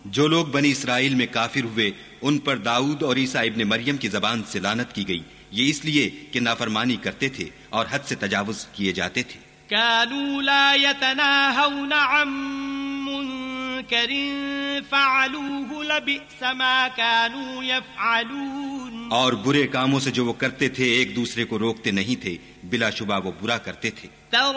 जो लोग बनी इसराइल में काफिर हुए उन पर दाऊद और ईसा इब्ने मरियम की जबान से लानत की गई, ये इसलिए कि नाफरमानी करते थे और हद से तजावुज किए जाते थे। कानू ला यतनाहौन अन मुनकरिन फअलूहु लबिअस मा कानू यफअलून। और बुरे कामों से जो वो करते थे एक दूसरे को रोकते नहीं थे, बिलाशुबा वो बुरा करते थे।